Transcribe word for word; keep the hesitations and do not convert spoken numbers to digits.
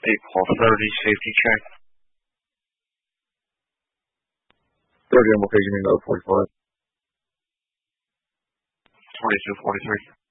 April thirty, safety check. thirty, I'm okay, give me another forty-five. twenty-two forty-three.